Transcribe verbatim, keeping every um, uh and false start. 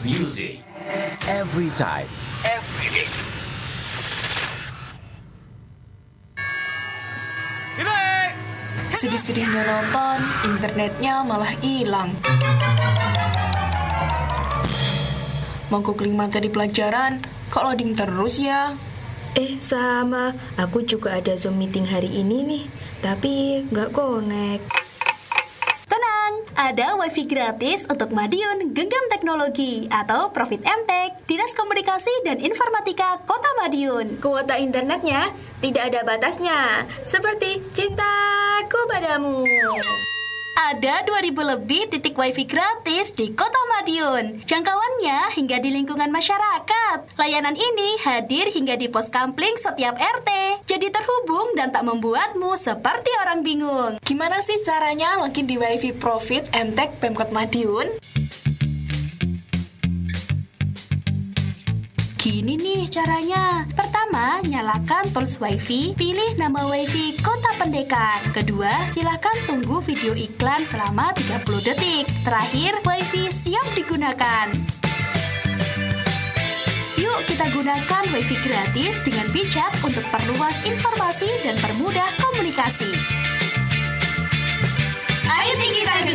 music. Every time. Every day. Sedih-sedihnya nonton, internetnya malah hilang. Mangkuk lima tadi pelajaran, kok loading terus ya? Eh sama, aku juga ada Zoom meeting hari ini nih, tapi nggak connect. Tenang, ada wifi gratis untuk Madiun Genggam Teknologi atau Profit M-Tech, Dinas Komunikasi dan Informatika Kota Madiun. Kuota internetnya tidak ada batasnya, seperti cintaku padamu. Ada dua ribu lebih titik wifi gratis di Kota Madiun. Jangkauannya hingga di lingkungan masyarakat. Layanan ini hadir hingga di pos kampling setiap R T. Jadi terhubung dan tak membuatmu seperti orang bingung. Gimana sih caranya login di wifi Profit M-Tech Pemkot Madiun? Gini nih caranya. Pertama, nyalakan tools wifi, pilih nama wifi Kota Pendekar. Kedua, silakan tunggu video iklan selama tiga puluh detik. Terakhir, wifi siap digunakan. Yuk kita gunakan wifi gratis dengan bijak untuk perluas informasi dan permudah komunikasi. Ayo kita